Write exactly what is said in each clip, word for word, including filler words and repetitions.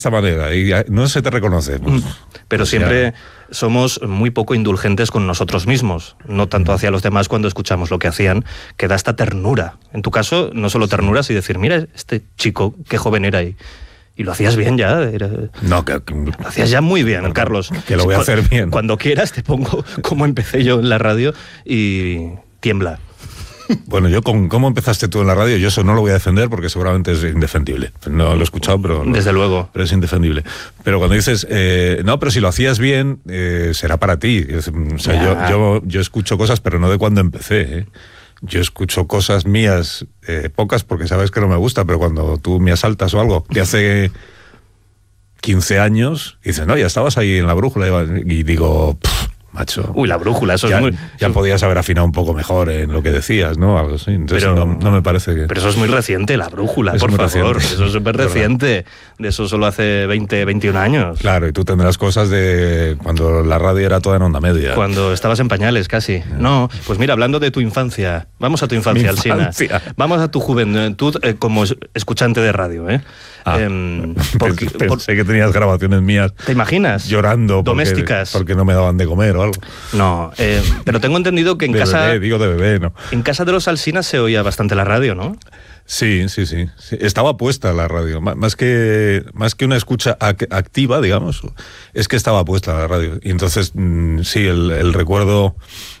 esta manera y no se te reconoce. Pues, pero pues siempre ya. somos muy poco indulgentes con nosotros mismos, no tanto hacia los demás cuando escuchamos lo que hacían, que da esta ternura. En tu caso, no solo ternura, sino decir, mira, este chico, qué joven era y, y lo hacías bien ya. Era, no, que, lo hacías ya muy bien, no, Carlos. Que lo voy a hacer bien. Cuando quieras te pongo cómo empecé yo en la radio y tiembla. Bueno, yo con cómo empezaste tú en la radio, yo eso no lo voy a defender porque seguramente es indefendible. No lo he escuchado, pero... No, desde luego. Pero es indefendible. Pero cuando dices, eh, no, pero si lo hacías bien, eh, será para ti. O sea, yo, yo, yo escucho cosas, pero no de cuando empecé, ¿eh? Yo escucho cosas mías, eh, pocas, porque sabes que no me gusta, pero cuando tú me asaltas o algo, de hace quince años, dices, no, ya estabas ahí en la brújula, y digo... Pff, macho. Uy, la brújula, eso ya, es muy... Ya podías haber afinado un poco mejor en lo que decías, ¿no? Algo así. Entonces pero, no, no me parece que... Pero eso es muy reciente, la brújula, es por favor. Reciente. Eso es súper reciente. De eso solo hace veinte, veintiún años. Claro, y tú tendrás cosas de cuando la radio era toda en onda media. Cuando estabas en pañales, casi. Yeah. No, pues mira, hablando de tu infancia, vamos a tu infancia, Alsina. Vamos a tu juventud eh, como escuchante de radio, ¿eh? Ah, eh porque, pensé por, que tenías grabaciones mías. ¿Te imaginas? Llorando. Domésticas. Porque, porque no me daban de comer o algo. No, eh, pero tengo entendido que en de casa... Bebé, digo de bebé, ¿no? En casa de los Alsinas se oía bastante la radio, ¿no? Sí, sí, sí, sí. Estaba puesta la radio. Más que, más que una escucha activa, digamos, es que estaba puesta la radio. Y entonces, sí, el, el recuerdo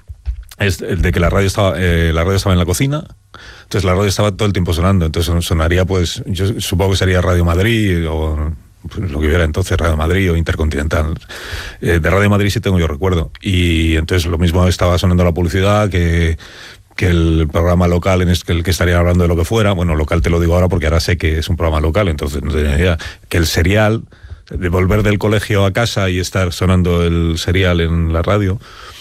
es el de que la radio estaba, eh, la radio estaba en la cocina. Entonces la radio estaba todo el tiempo sonando, entonces sonaría, pues, yo supongo que sería Radio Madrid o pues, lo que hubiera entonces, Radio Madrid o Intercontinental. Eh, de Radio Madrid sí tengo yo recuerdo. Y entonces lo mismo estaba sonando la publicidad que, que el programa local en el que, el que estaría hablando de lo que fuera. Bueno, local te lo digo ahora porque ahora sé que es un programa local, entonces no tenía idea. Que el serial, de volver del colegio a casa y estar sonando el serial en la radio...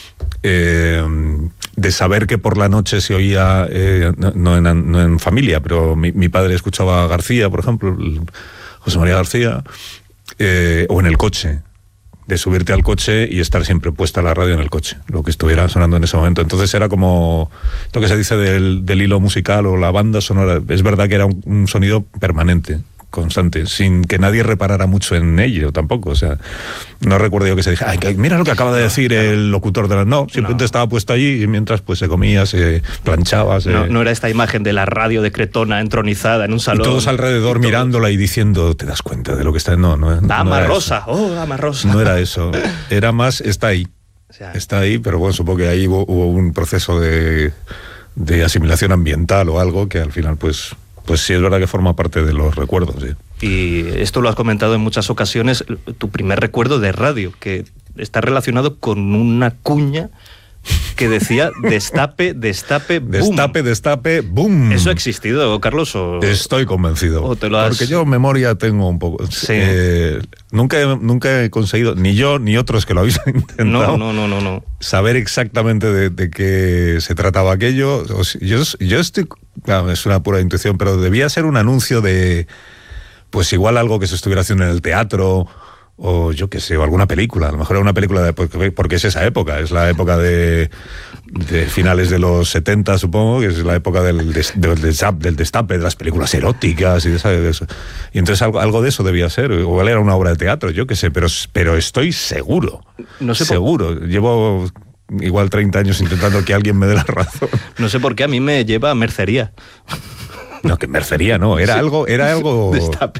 Eh, de saber que por la noche se oía, eh, no, no, en, no en familia, pero mi, mi padre escuchaba a García, por ejemplo, José María García, eh, o en el coche, de subirte al coche y estar siempre puesta la radio en el coche, lo que estuviera sonando en ese momento. Entonces era como lo que se dice del, del hilo musical o la banda sonora. Es verdad que era un, un sonido permanente, constante, sin que nadie reparara mucho en ello tampoco. O sea, no recuerdo yo que se dijera, ay, mira lo que acaba de decir el locutor de la... No, simplemente no. Estaba puesto allí y mientras pues se comía, se planchaba. Se... No, no era esta imagen de la radio de Cretona entronizada en un salón. Y todos alrededor y todos... mirándola y diciendo, ¿te das cuenta de lo que está? No, no, no Ama Rosa, oh, Ama Rosa. No era eso. Era más, está ahí. O sea, está ahí, pero bueno, supongo que ahí hubo, hubo un proceso de, de asimilación ambiental o algo que al final pues... Pues sí, es verdad que forma parte de los recuerdos, sí. Y esto lo has comentado en muchas ocasiones, tu primer recuerdo de radio, que está relacionado con una cuña que decía destape, destape, boom. Destape, destape, boom. ¿Eso ha existido, Carlos? O... Estoy convencido. ¿O te lo has... Porque yo memoria tengo un poco. Sí. Eh, nunca, he, nunca he conseguido, ni yo ni otros que lo habéis intentado, no, no, no, no, no. saber exactamente de, de qué se trataba aquello. O sea, yo, yo estoy, claro, es una pura intuición, pero debía ser un anuncio de, pues igual algo que se estuviera haciendo en el teatro, o yo qué sé, o alguna película. A lo mejor era una película, de, porque, porque es esa época, es la época de, de finales de los setenta, supongo, que es la época del, des, del, destape, del destape, de las películas eróticas y de, esa, de eso. Y entonces algo, algo de eso debía ser, igual era una obra de teatro, yo qué sé, pero, pero estoy seguro, no sé seguro. Por... Llevo igual treinta años intentando que alguien me dé la razón. No sé por qué a mí me lleva a mercería. No, que mercería no, era sí. algo, era algo,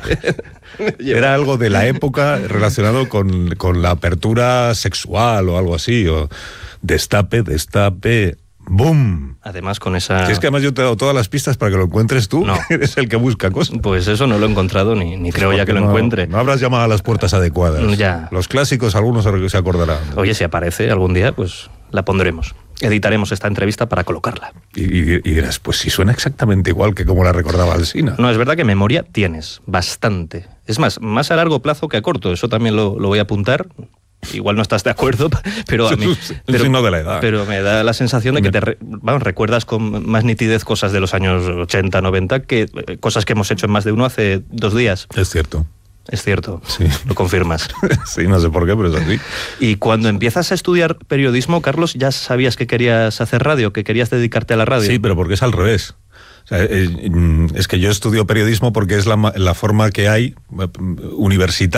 era algo de la época relacionado con, con la apertura sexual o algo así, o destape, destape, boom. Además con esa... Si es que además yo te he dado todas las pistas para que lo encuentres tú, no. Eres el que busca cosas. Pues eso no lo he encontrado, ni, ni creo ya que lo no, encuentre. No habrás llamado a las puertas adecuadas. Ya. Los clásicos algunos se acordarán. Oye, si aparece algún día, pues la pondremos. Editaremos esta entrevista para colocarla. Y, y, y dirás, pues si suena exactamente igual que como la recordaba Alsina. No, es verdad que memoria tienes, bastante. Es más, más a largo plazo que a corto, eso también lo, lo voy a apuntar. Igual no estás de acuerdo, pero a mí... Es el signo de la edad. Pero me da la sensación de que te re, vamos, recuerdas con más nitidez cosas de los años ochenta, noventa, que cosas que hemos hecho en más de uno hace dos días. Es cierto. Es cierto, sí. Lo confirmas. Sí, no sé por qué, pero es así. Y cuando empiezas a estudiar periodismo, Carlos, ¿ya sabías que querías hacer radio, que querías dedicarte a la radio? Sí, pero porque es al revés. O sea, es que yo estudio periodismo porque es la, la forma que hay universitaria